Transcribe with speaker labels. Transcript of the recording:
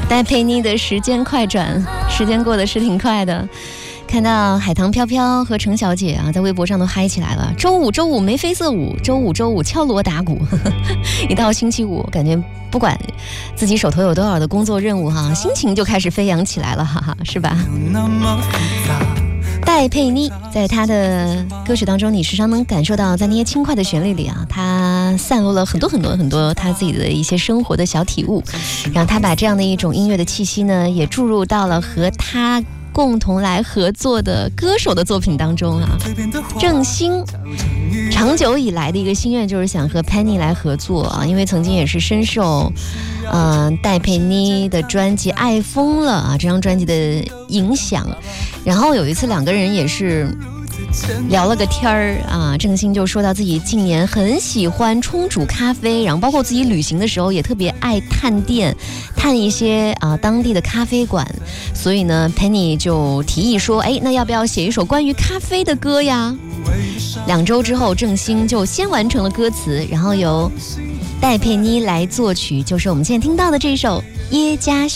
Speaker 1: 戴佩妮的时间快转，时间过得是挺快的。看到海棠飘飘和程小姐啊，在微博上都嗨起来了。周五眉飞色舞，周五敲锣打鼓，一到星期五，感觉不管自己手头有多少的工作任务哈，心情就开始飞扬起来了，哈哈，是吧？戴佩妮在她的歌曲当中，你时常能感受到，在那些轻快的旋律里啊，她散落了很多她自己的一些生活的小体悟，然后她把这样的一种音乐的气息呢，也注入到了和她共同来合作的歌手的作品当中啊。郑兴长久以来的一个心愿就是想和 Penny 来合作啊，因为曾经也是深受戴佩妮的专辑《爱疯了》啊这张专辑的影响，然后有一次两个人也是聊了个天儿啊，郑兴就说到自己近年很喜欢冲煮咖啡，然后包括自己旅行的时候也特别爱探店，探一些当地的咖啡馆，所以呢 Penny 就提议说，哎，那要不要写一首关于咖啡的歌呀？2周之后，郑兴就先完成了歌词，然后由戴佩妮来作曲，就是我们现在听到的这首《耶加雪》。